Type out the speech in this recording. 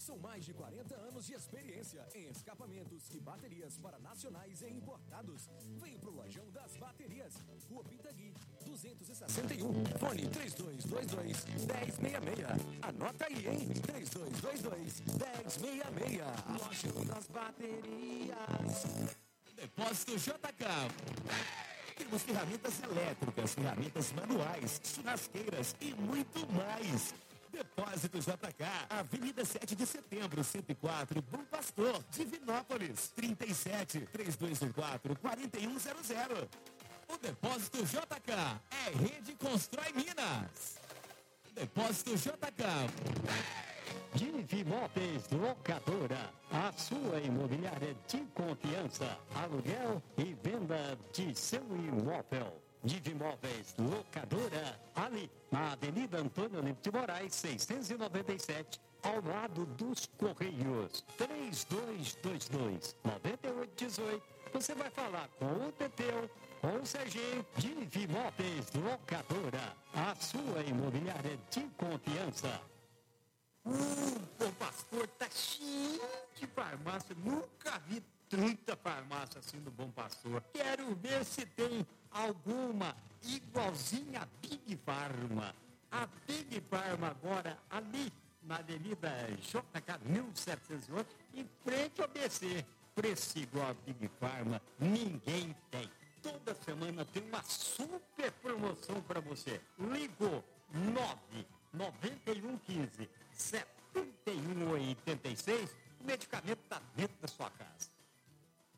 São mais de 40 anos de experiência em escapamentos e baterias para nacionais e importados. Vem pro Lojão das Baterias, Rua Pitagui, 261, fone 3222-1066. Anota aí, hein? 3222-1066. Lojão das Baterias. Depósito JK. Temos ferramentas elétricas, ferramentas manuais, churrasqueiras e muito mais. Depósito JK, Avenida 7 de Setembro, 104, Bom Pastor, Divinópolis, 37-3214-4100. O Depósito JK é Rede Constrói Minas. Depósito JK. Divimóveis Locadora, a sua imobiliária de confiança, aluguel e venda de seu imóvel. Divimóveis Locadora, ali na Avenida Antônio Olímpio de Moraes, 697, ao lado dos Correios. 3222-9818. Você vai falar com o Teteu, com o Serginho. Divimóveis Locadora, a sua imobiliária de confiança. O pastor tá cheio de farmácia. Nunca vi tanta farmácia assim do Bom Pastor. Quero ver se tem alguma igualzinha a Big Pharma. A Big Pharma agora ali na Avenida JK 1708, em frente ao ABC. Preço igual a Big Pharma, ninguém tem. Toda semana tem uma super promoção para você. Ligou 99115 7186. O medicamento está dentro